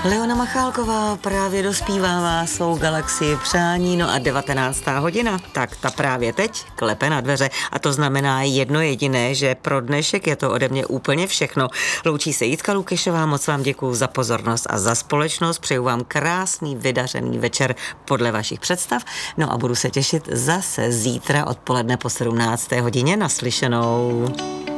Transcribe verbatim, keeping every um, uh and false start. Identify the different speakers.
Speaker 1: Leona Machálková právě dospívává svou galaxii přání, no a devatenáctá hodina, tak ta právě teď klepe na dveře a to znamená jedno jediné, že pro dnešek je to ode mě úplně všechno. Loučí se Jitka Lukešová, moc vám děkuju za pozornost a za společnost, přeju vám krásný, vydařený večer podle vašich představ, no a budu se těšit zase zítra odpoledne po sedmnácté hodině. Naslyšenou.